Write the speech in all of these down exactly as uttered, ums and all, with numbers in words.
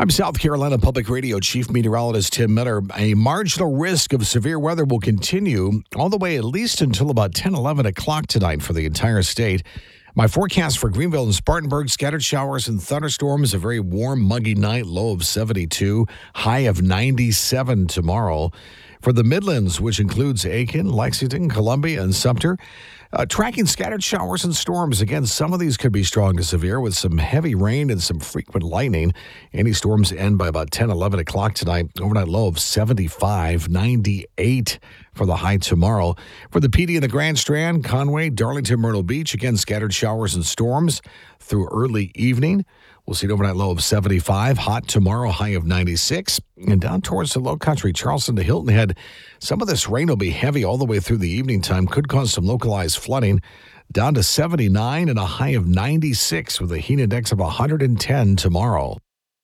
I'm South Carolina Public Radio Chief Meteorologist Tim Miller. A marginal risk of severe weather will continue all the way at least until about ten, eleven o'clock tonight for the entire state. My forecast for Greenville and Spartanburg, scattered showers and thunderstorms, a very warm, muggy night, low of seventy-two, high of ninety-seven tomorrow. For the Midlands, which includes Aiken, Lexington, Columbia, and Sumter, uh, tracking scattered showers and storms. Again, some of these could be strong to severe with some heavy rain and some frequent lightning. Any storms end by about ten, eleven o'clock tonight. Overnight low of seventy-five, ninety-eight for the high tomorrow. For the P D and the Grand Strand, Conway, Darlington, Myrtle Beach, again, scattered showers and storms through early evening. We'll see an overnight low of seventy-five, hot tomorrow, high of ninety-six. And down towards the low country, Charleston to Hilton Head, some of this rain will be heavy all the way through the evening time, could cause some localized flooding. Down to seventy-nine and a high of ninety-six with a heat index of one hundred ten tomorrow.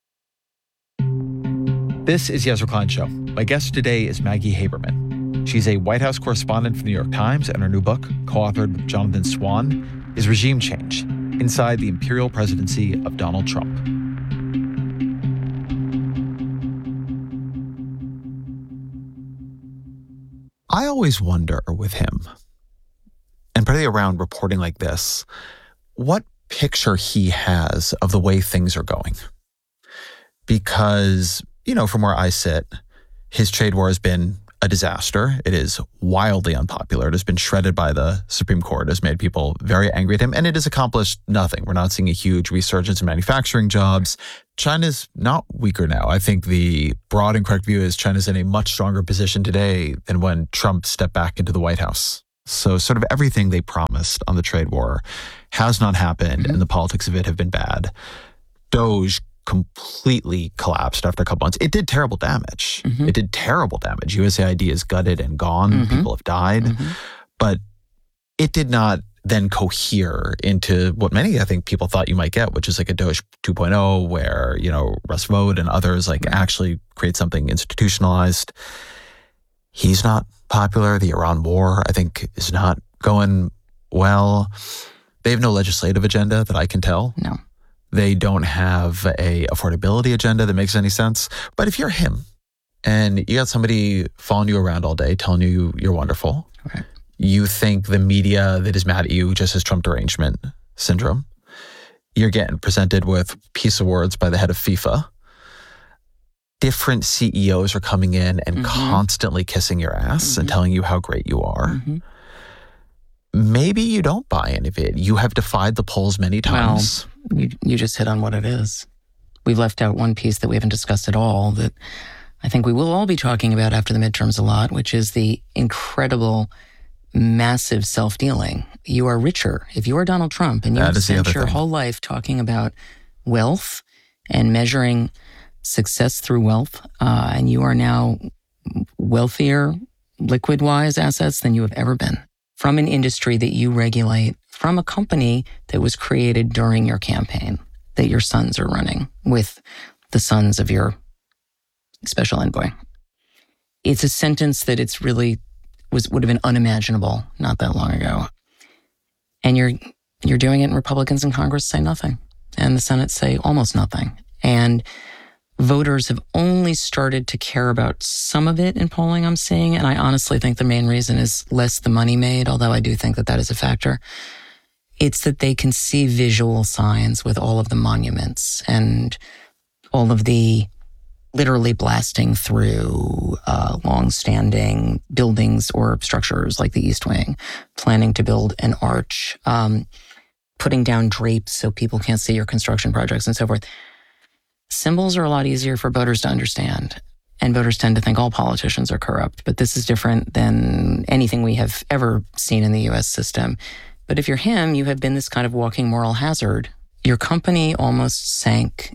This is Yezra Klein Show. My guest today is Maggie Haberman. She's a White House correspondent for the New York Times, and her new book, co-authored with Jonathan Swan, is Regime Change: Inside the Imperial Presidency of Donald Trump. I always wonder with him, and particularly around reporting like this, what picture he has of the way things are going. Because, you know, from where I sit, his trade war has been a disaster. It is wildly unpopular. It has been shredded by the Supreme Court. It has made people very angry at him, and it has accomplished nothing. We're not seeing a huge resurgence in manufacturing jobs. China's not weaker now. I think the broad and correct view is China's in a much stronger position today than when Trump stepped back into the White House. So sort of everything they promised on the trade war has not happened, mm-hmm. and the politics of it have been bad. Doge completely collapsed after a couple months. It did terrible damage. Mm-hmm. It did terrible damage. U S A I D is gutted and gone. Mm-hmm. People have died. Mm-hmm. But it did not then cohere into what many, I think, people thought you might get, which is like a Doge two point oh, where, you know, Russ Vought and others like right. actually create something institutionalized. He's not popular. The Iran war, I think, is not going well. They have no legislative agenda that I can tell. No. They don't have a affordability agenda that makes any sense. But if you're him and you got somebody following you around all day telling you you're wonderful, right. you think the media that is mad at you just has Trump derangement syndrome, you're getting presented with a piece of words by the head of FIFA. Different C E Os are coming in and mm-hmm. constantly kissing your ass mm-hmm. and telling you how great you are. Mm-hmm. Maybe you don't buy any of it. You have defied the polls many times. Well, you, you just hit on what it is. We've left out one piece that we haven't discussed at all that I think we will all be talking about after the midterms a lot, which is the incredible, massive self-dealing. You are richer. If you are Donald Trump and you have spent your whole life talking about wealth and measuring success through wealth, uh, and you are now wealthier, liquid-wise assets than you have ever been. From an industry that you regulate, from a company that was created during your campaign, that your sons are running with the sons of your special envoy. It's a sentence that it's really was would have been unimaginable not that long ago. And you're you're doing it, and Republicans in Congress say nothing, and the Senate say almost nothing. And voters have only started to care about some of it in polling I'm seeing, and I honestly think the main reason is less the money made, although I do think that that is a factor. It's that they can see visual signs with all of the monuments and all of the literally blasting through uh, long-standing buildings or structures like the East Wing, planning to build an arch, um, putting down drapes so people can't see your construction projects and so forth. Symbols are a lot easier for voters to understand, and voters tend to think all politicians are corrupt, but this is different than anything we have ever seen in the U S system. But if you're him, you have been this kind of walking moral hazard. Your company almost sank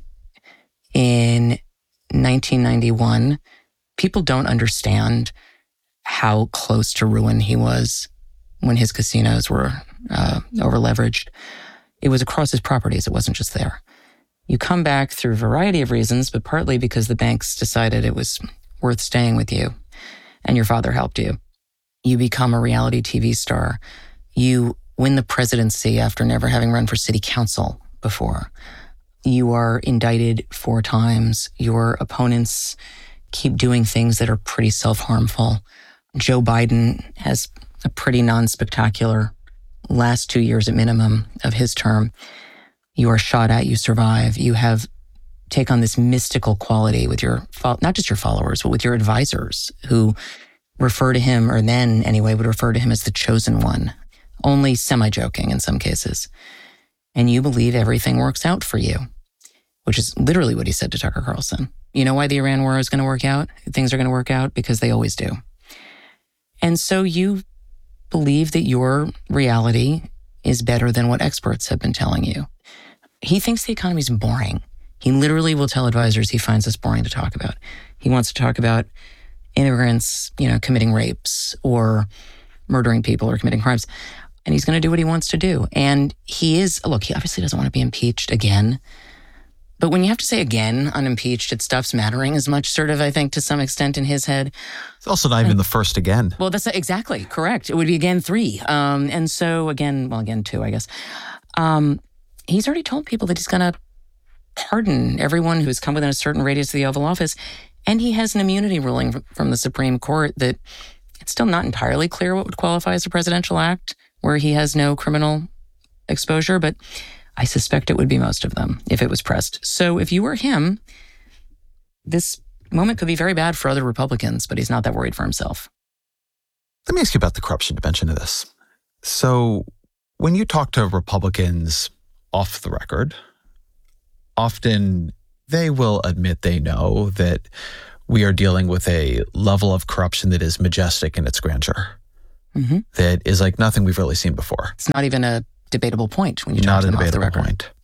in nineteen ninety-one. People don't understand how close to ruin he was when his casinos were uh, over-leveraged. It was across his properties. It wasn't just there. You come back through a variety of reasons, but partly because the banks decided it was worth staying with you and your father helped you. You become a reality T V star. You win the presidency after never having run for city council before. You are indicted four times. Your opponents keep doing things that are pretty self-harmful. Joe Biden has a pretty non-spectacular last two years at minimum of his term. You are shot at, you survive. You have take on this mystical quality with your, not just your followers, but with your advisors who refer to him, or then anyway, would refer to him as the chosen one, only semi-joking in some cases. And you believe everything works out for you, which is literally what he said to Tucker Carlson. You know why the Iran war is going to work out? Things are going to work out because they always do. And so you believe that your reality is better than what experts have been telling you. He thinks the economy is boring. He literally will tell advisors he finds this boring to talk about. He wants to talk about immigrants, you know, committing rapes or murdering people or committing crimes. And he's going to do what he wants to do. And he is, look, he obviously doesn't want to be impeached again. But when you have to say again, unimpeached, it stops mattering as much, sort of, I think, to some extent in his head. It's also not even and, the first again. Well, that's exactly correct. It would be again three. Um, and so again, well, again two, I guess. Um, he's already told people that he's going to pardon everyone who's come within a certain radius of the Oval Office. And he has an immunity ruling from the Supreme Court that it's still not entirely clear what would qualify as a presidential act where he has no criminal exposure, but I suspect it would be most of them if it was pressed. So if you were him, this moment could be very bad for other Republicans, but he's not that worried for himself. Let me ask you about the corruption dimension of this. So when you talk to Republicans off the record, often they will admit they know that we are dealing with a level of corruption that is majestic in its grandeur, mm-hmm. that is like nothing we've really seen before. It's not even a debatable point when you talk Not to a them off the debatable record. point.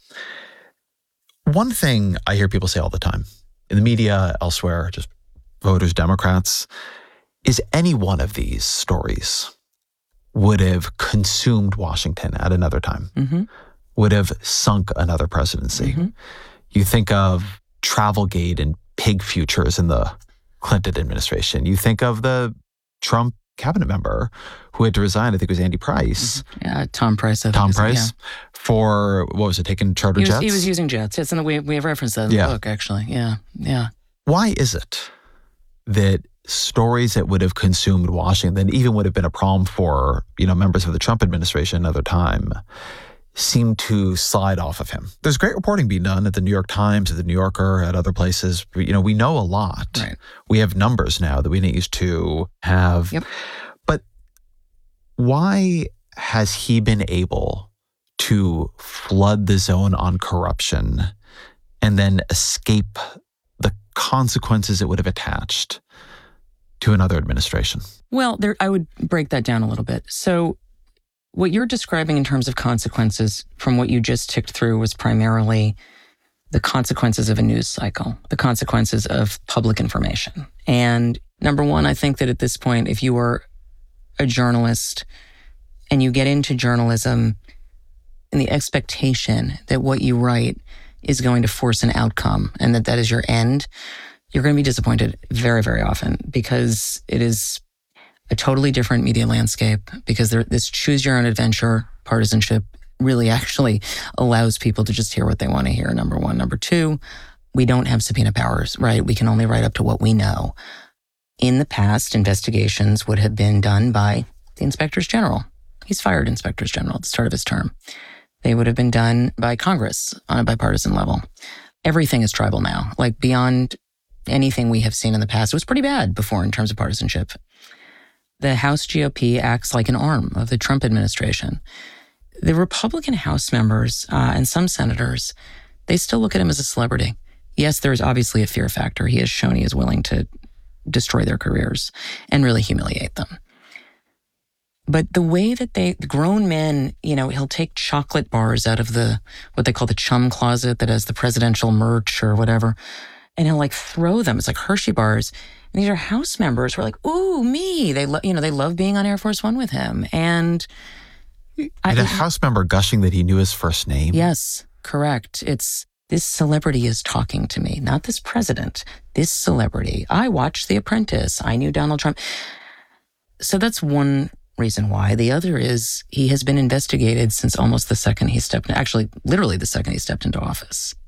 One thing I hear people say all the time, in the media, elsewhere, just voters, Democrats, is any one of these stories would have consumed Washington at another time, mm-hmm. would have sunk another presidency. Mm-hmm. You think of Travelgate and pig futures in the Clinton administration. You think of the Trump cabinet member who had to resign, I think it was Andy Price. Mm-hmm. Yeah, Tom Price. I think Tom Price yeah. for, what was it, taking charter he was, jets? He was using jets. It's in the, we, we have referenced that in yeah. the book, actually. Yeah, yeah. Why is it that stories that would have consumed Washington, even would have been a problem for, you know, members of the Trump administration another time, seem to slide off of him? There's great reporting being done at the New York Times, at the New Yorker, at other places. You know, we know a lot. Right. We have numbers now that we didn't used to have. Yep. But why has he been able to flood the zone on corruption and then escape the consequences it would have attached to another administration? Well, there, I would break that down a little bit. So what you're describing in terms of consequences from what you just ticked through was primarily the consequences of a news cycle, the consequences of public information. And number one, I think that at this point, if you are a journalist and you get into journalism in the expectation that what you write is going to force an outcome and that that is your end, you're going to be disappointed very, very often because it is a totally different media landscape, because there, this choose your own adventure partisanship really actually allows people to just hear what they want to hear, number one. Number two, we don't have subpoena powers, right? We can only write up to what we know. In the past, investigations would have been done by the inspectors general. He's fired inspectors general at the start of his term. They would have been done by Congress on a bipartisan level. Everything is tribal now, like beyond anything we have seen in the past. It was pretty bad before in terms of partisanship. The House G O P acts like an arm of the Trump administration. The Republican House members uh, and some senators, they still look at him as a celebrity. Yes, there is obviously a fear factor. He has shown he is willing to destroy their careers and really humiliate them. But the way that they, the grown men, you know, he'll take chocolate bars out of the, what they call the chum closet that has the presidential merch or whatever, and he'll like throw them. It's like Hershey bars. And these are House members who are like, ooh, me. They, lo- you know, they love being on Air Force One with him. And I, a House member gushing that he knew his first name. Yes, correct. It's, this celebrity is talking to me, not this president, this celebrity. I watched The Apprentice. I knew Donald Trump. So that's one reason why. The other is he has been investigated since almost the second he stepped, actually, literally the second he stepped into office.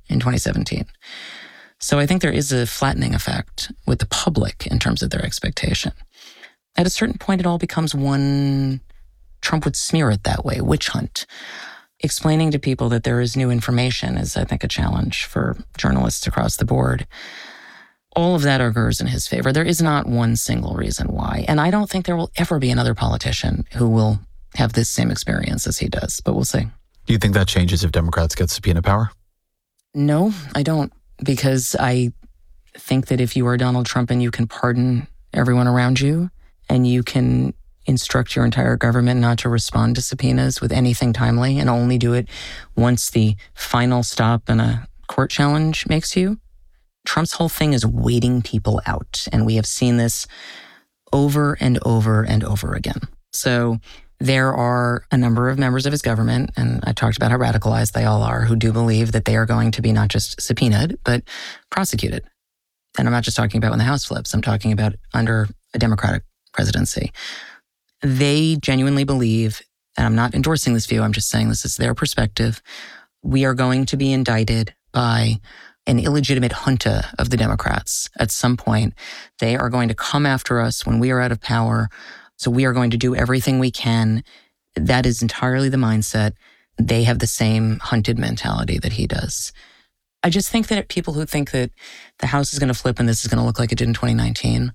in twenty seventeen. So I think there is a flattening effect with the public in terms of their expectation. At a certain point, it all becomes one, Trump would smear it that way, witch hunt. Explaining to people that there is new information is, I think, a challenge for journalists across the board. All of that argues in his favor. There is not one single reason why. And I don't think there will ever be another politician who will have this same experience as he does, but we'll see. Do you think that changes if Democrats get subpoena power? No, I don't, because I think that if you are Donald Trump and you can pardon everyone around you and you can instruct your entire government not to respond to subpoenas with anything timely and only do it once the final stop in a court challenge makes you, Trump's whole thing is waiting people out. And we have seen this over and over and over again. So there are a number of members of his government, and I talked about how radicalized they all are, who do believe that they are going to be not just subpoenaed, but prosecuted. And I'm not just talking about when the House flips. I'm talking about under a Democratic presidency. They genuinely believe, and I'm not endorsing this view, I'm just saying this is their perspective, we are going to be indicted by an illegitimate junta of the Democrats at some point. They are going to come after us when we are out of power. So we are going to do everything we can. That is entirely the mindset. They have the same hunted mentality that he does. I just think that people who think that the House is going to flip and this is going to look like it did in twenty nineteen,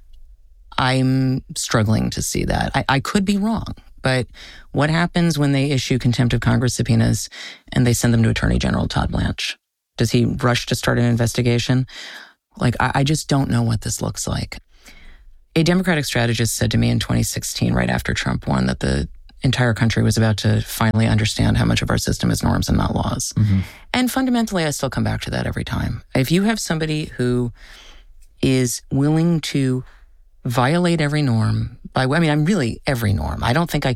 I'm struggling to see that. I, I could be wrong, but what happens when they issue contempt of Congress subpoenas and they send them to Attorney General Todd Blanche? Does he rush to start an investigation? Like, I, I just don't know what this looks like. A Democratic strategist said to me in twenty sixteen, right after Trump won, that the entire country was about to finally understand how much of our system is norms and not laws. Mm-hmm. And fundamentally, I still come back to that every time. If you have somebody who is willing to violate every norm by, I mean, I'm really every norm. I don't think I